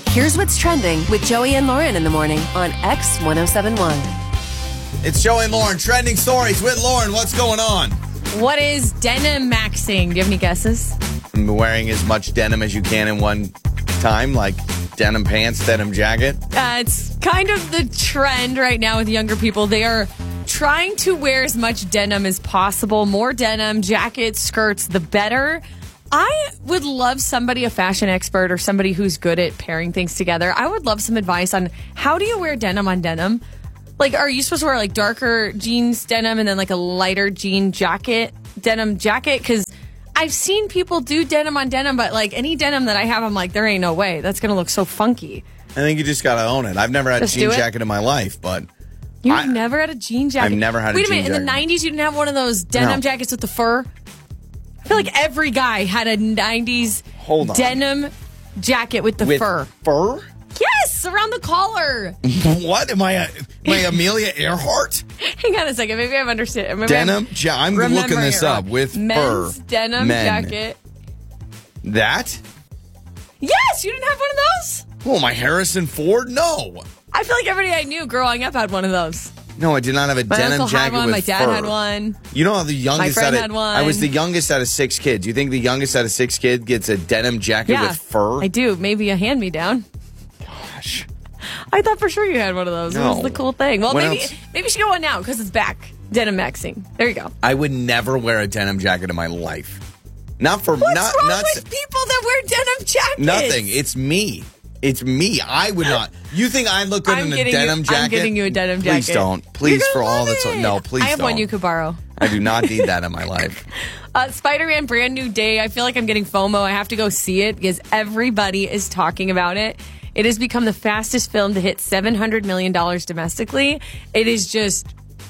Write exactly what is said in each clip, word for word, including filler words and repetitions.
Here's what's trending with Joey and Lauren in the morning on X ten seventy-one. It's Joey and Lauren. Trending stories with Lauren. What's going on? What is denim maxing? Do you have any guesses? I'm wearing as much denim as you can in one time, like denim pants, denim jacket. Uh, it's kind of the trend right now with younger people. They are trying to wear as much denim as possible. More denim, jackets, skirts, the better. I would love somebody, a fashion expert or somebody who's good at pairing things together. I would love some advice on how do you wear denim on denim? Like, are you supposed to wear like darker jeans denim and then like a lighter jean jacket, denim jacket? Because I've seen people do denim on denim, but like any denim that I have, I'm like, there ain't no way. That's going to look so funky. I think you just got to own it. I've never had Just a jean do it? jacket in my life, but... You've I- never had a jean jacket? I've never had a Wait a jean minute, in the jacket. nineties, you didn't have one of those denim No. jackets with the fur? I feel like every guy had a nineties Hold on. denim jacket with the With fur. fur? Yes, around the collar. What? Am I, a, am I Amelia Earhart? Hang on a second. Maybe I'm understanding. Maybe Denim? Ja- I'm remembering looking this it wrong. up. With Men's fur. denim Men. jacket. That? Yes, you didn't have one of those? Oh, my Harrison Ford? No. I feel like everybody I knew growing up had one of those. No, I did not have a My denim uncle jacket had one. with My dad fur. had one. You know how the youngest friend out of, had one. I was the youngest out of six kids. You think the youngest out of six kids gets a denim jacket Yeah, with fur? I do. Maybe a hand-me-down. Gosh. I thought for sure you had one of those. It was No. the cool thing. Well, What maybe else? maybe you should get one now because it's back. Denim maxing. There you go. I would never wear a denim jacket in my life. Not for What's not wrong not with people that wear denim jackets? nothing. It's me. It's me. I would not. You think I look good I'm in a getting denim you, jacket? I'm getting you a denim jacket. Please don't. Please, You're for gonna all love that's it. no. Please I have don't. one you could borrow. I do not need that in my life. Uh, Spider-Man Brand New Day. I feel like I'm getting FOMO. I have to go see it because everybody is talking about it. It has become the fastest film to hit seven hundred million dollars domestically. It is just,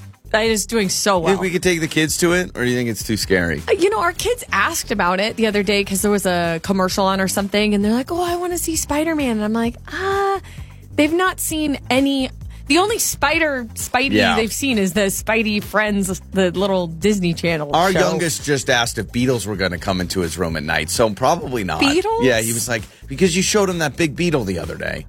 it is doing so You well. think we could take the kids to it, or do you think it's too scary? You know, our kids asked about it the other day because there was a commercial on or something, and they're like, oh, I want to see Spider-Man. And I'm like, ah, they've not seen any. The only Spider Spidey Yeah. they've seen is the Spidey Friends, the little Disney Channel Our show. youngest just asked if Beatles were going to come into his room at night, so probably not. Beatles? Yeah, he was like, because you showed him that big beetle the other day.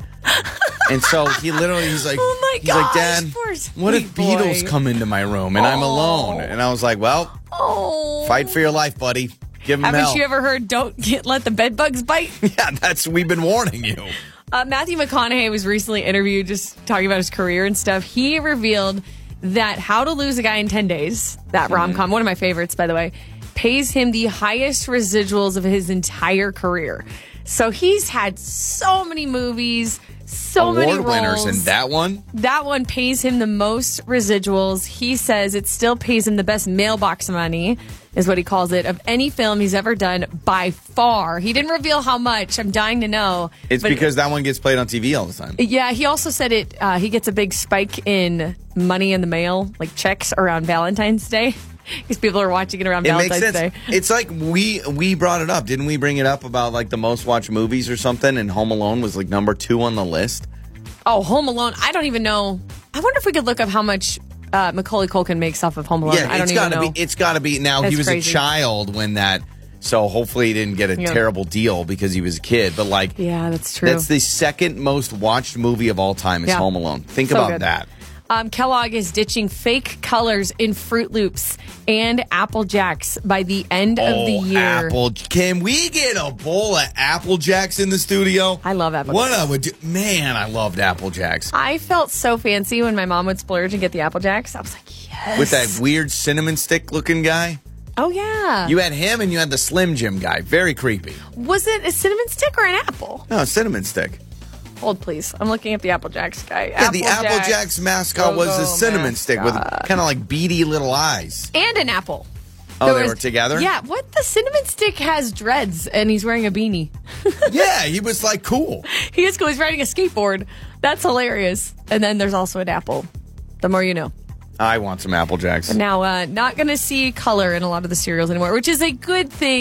And so he literally, he's like, Oh my he's like, gosh, Dad, poor what if sweet boy." Beatles come into my room and I'm Oh. alone? And I was like, well, Oh. fight for your life, buddy. Give him Haven't hell. you ever heard, don't get, let the bed bugs bite? Yeah, that's, we've been warning you. Uh, Matthew McConaughey was recently interviewed just talking about his career and stuff. He revealed that How to Lose a Guy in ten days, that Mm-hmm. rom-com, one of my favorites, by the way, pays him the highest residuals of his entire career. So he's had so many movies, so many Award roles. winners in that one. That one pays him the most residuals. He says it still pays him the best mailbox money, is what he calls it, of any film he's ever done by far. He didn't reveal how much. I'm dying to know. It's But- because that one gets played on T V all the time. yeah, he also said it. Uh, he gets a big spike in money in the mail, like checks around Valentine's Day, because people are watching it around It makes Valentine's sense. Day. It's like we we brought it up. Didn't we bring it up about like the most watched movies or something? And Home Alone was like number two on the list. Oh, Home Alone. I don't even know. I wonder if we could look up how much uh, Macaulay Culkin makes off of Home Alone. Yeah, I don't it's even gotta know. be. It's gotta be. Now That's he was crazy. a child when that. So hopefully he didn't get a Yeah. terrible deal because he was a kid. But like, Yeah, that's true. that's the second most watched movie of all time is Yeah. Home Alone. Think So about good. that. Um, Kellogg is ditching fake colors in Fruit Loops and Apple Jacks by the end of the Oh, year. Apple. Can we get a bowl of Apple Jacks in the studio? I love Apple What Jacks. I would do, man, I loved Apple Jacks. I felt so fancy when my mom would splurge and get the Apple Jacks. I was like, yes. With that weird cinnamon stick looking guy. Oh, yeah. You had him and you had the Slim Jim guy. Very creepy. Was it a cinnamon stick or an apple? No, cinnamon stick. Hold, please. I'm looking at the Apple Jacks guy. Yeah, the Apple Jacks mascot was logo a cinnamon stick with mascot. kind of like beady little eyes. And an apple. Oh, There they was- were together? Yeah. What? The cinnamon stick has dreads and he's wearing a beanie. Yeah, he was like cool. He is cool. He's riding a skateboard. That's hilarious. And then there's also an apple. The more you know. I want some Apple Jacks. Now, uh, not going to see color in a lot of the cereals anymore, which is a good thing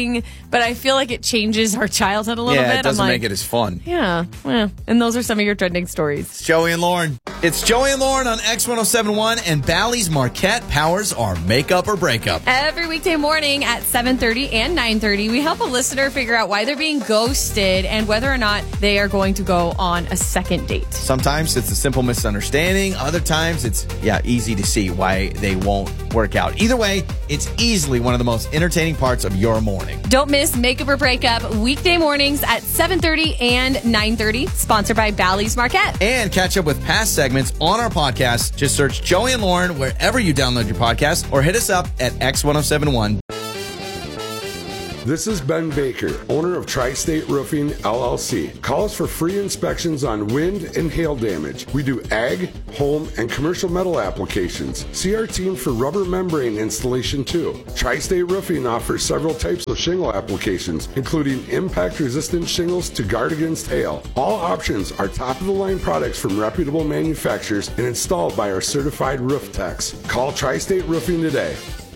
but I feel like it changes our childhood a little yeah, bit. it doesn't I'm like, make it as fun. Yeah, well, and those are some of your trending stories. It's Joey and Lauren. It's Joey and Lauren on X one oh seven point one, and Bally's Marquette powers our makeup or breakup. Every weekday morning at seven thirty and nine thirty, we help a listener figure out why they're being ghosted and whether or not they are going to go on a second date. Sometimes it's a simple misunderstanding. Other times it's, yeah, easy to see why they won't work out. Either way, it's easily one of the most entertaining parts of your morning. Don't miss Makeup or Breakup weekday mornings at seven thirty and nine thirty, sponsored by Bally's Marquette. And catch up with past segments on our podcast. Just search Joey and Lauren wherever you download your podcast or hit us up at X one oh seven point one. This is Ben Baker, owner of Tri-State Roofing, L L C. Call us for free inspections on wind and hail damage. We do ag, home, and commercial metal applications. See our team for rubber membrane installation too. Tri-State Roofing offers several types of shingle applications, including impact-resistant shingles to guard against hail. All options are top-of-the-line products from reputable manufacturers and installed by our certified roof techs. Call Tri-State Roofing today.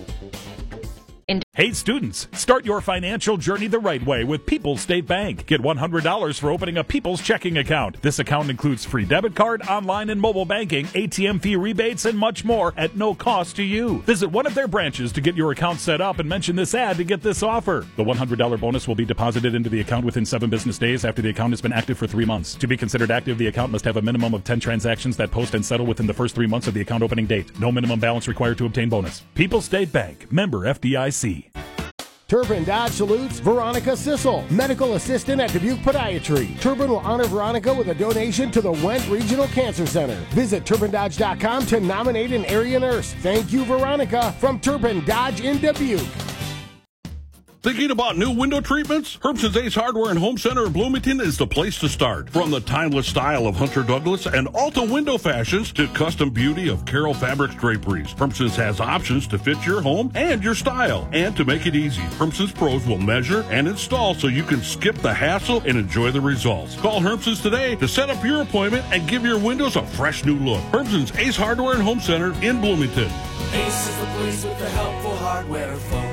Hey students, start your financial journey the right way with People's State Bank. Get one hundred dollars for opening a People's checking account. This account includes free debit card, online and mobile banking, A T M fee rebates, and much more at no cost to you. Visit one of their branches to get your account set up and mention this ad to get this offer. The one hundred dollars bonus will be deposited into the account within seven business days after the account has been active for three months. To be considered active, the account must have a minimum of ten transactions that post and settle within the first three months of the account opening date. No minimum balance required to obtain bonus. People's State Bank, member F D I C. Turbin Dodge salutes Veronica Sissel, medical assistant at Dubuque Podiatry. Turbin will honor Veronica with a donation to the Went Regional Cancer Center. Visit turbin dodge dot com to nominate an area nurse. Thank you, Veronica, from Turbin Dodge in Dubuque. Thinking about new window treatments? Herbson's Ace Hardware and Home Center in Bloomington is the place to start. From the timeless style of Hunter Douglas and Alta window fashions to custom beauty of Carroll Fabrics draperies, Herbson's has options to fit your home and your style. And to make it easy, Herbson's pros will measure and install so you can skip the hassle and enjoy the results. Call Herbson's today to set up your appointment and give your windows a fresh new look. Herbson's Ace Hardware and Home Center in Bloomington. Ace is the place with the helpful hardware, folks.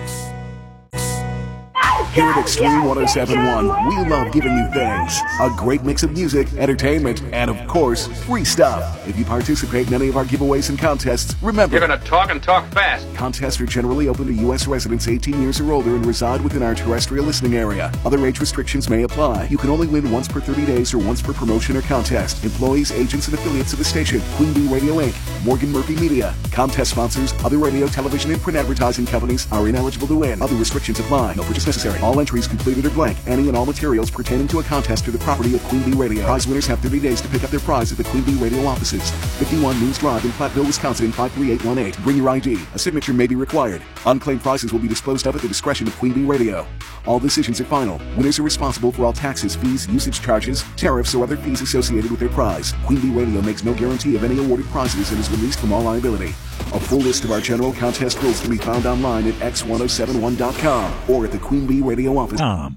Here at Extreme one oh seven point one, we love giving you things. A great mix of music, entertainment, and of course, free stuff. If you participate in any of our giveaways and contests, remember... You're gonna talk and talk fast. Contests are generally open to U S residents eighteen years or older and reside within our terrestrial listening area. Other age restrictions may apply. You can only win once per thirty days or once per promotion or contest. Employees, agents, and affiliates of the station, Queen Bee Radio Incorporated, Morgan Murphy Media, contest sponsors, other radio, television, and print advertising companies are ineligible to win. Other restrictions apply. No purchase necessary. All entries completed are blank. Any and all materials pertaining to a contest are the property of Queen Bee Radio. Prize winners have thirty days to pick up their prize at the Queen Bee Radio offices. fifty-one News Drive in Platteville, Wisconsin, five three eight one eight. Bring your I D. A signature may be required. Unclaimed prizes will be disposed of at the discretion of Queen Bee Radio. All decisions are final. Winners are responsible for all taxes, fees, usage charges, tariffs, or other fees associated with their prize. Queen Bee Radio makes no guarantee of any awarded prizes and is released from all liability. A full list of our general contest rules can be found online at x ten seventy-one dot com or at the Queen Bee Radio office. Um.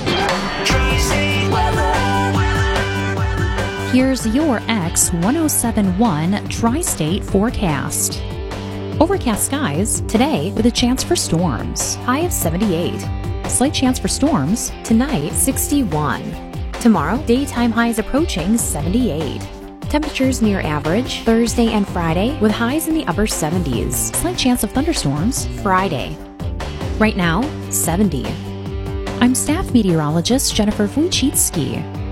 Here's your X ten seventy-one Tri-State forecast. Overcast skies today with a chance for storms. High of seventy-eight. Slight chance for storms tonight, sixty-one. Tomorrow, daytime highs approaching seventy-eight. Temperatures near average Thursday and Friday with highs in the upper seventies. Slight chance of thunderstorms Friday. Right now, seventy. I'm staff meteorologist Jennifer Wojcicki.